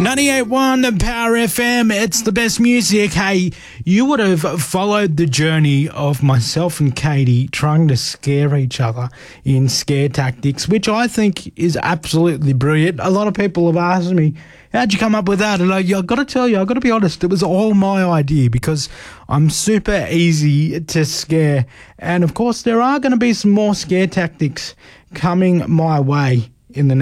98.1 the Power FM, it's the best music. Hey, you would have followed the journey of myself and Katie trying to scare each other in scare tactics, which I think is absolutely brilliant. A lot of people have asked me, how'd you come up with that? And I've got to tell you, I've got to be honest, it was all my idea because I'm super easy to scare. And of course, there are going to be some more scare tactics coming my way in the